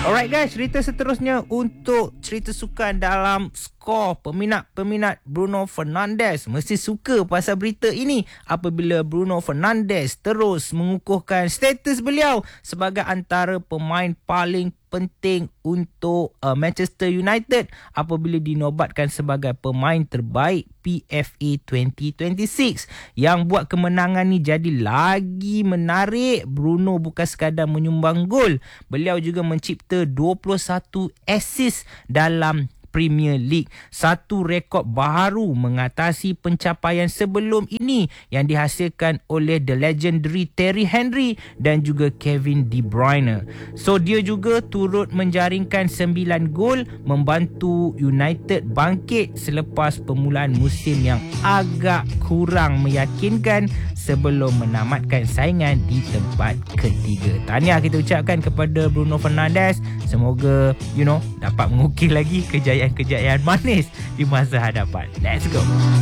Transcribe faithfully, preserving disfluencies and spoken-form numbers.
Alright guys, cerita seterusnya untuk cerita sukan dalam skor. Peminat-peminat Bruno Fernandes mesti suka pasal berita ini apabila Bruno Fernandes terus mengukuhkan status beliau sebagai antara pemain paling penting untuk uh, Manchester United apabila dinobatkan sebagai pemain terbaik P F A dua ribu dua puluh enam. Yang buat kemenangan ni jadi lagi menarik, Bruno bukan sekadar menyumbang gol, beliau juga mencipta dua puluh satu assist dalam Premier League. Satu rekod baru mengatasi pencapaian sebelum ini yang dihasilkan oleh the legendary Thierry Henry dan juga Kevin De Bruyne. So dia juga turut menjaringkan sembilan gol membantu United bangkit selepas permulaan musim yang agak kurang meyakinkan sebelum menamatkan saingan di tempat ketiga. Tahniah kita ucapkan kepada Bruno Fernandes. Semoga you know dapat mengukir lagi kejayaan-kejayaan manis di masa hadapan. Let's go.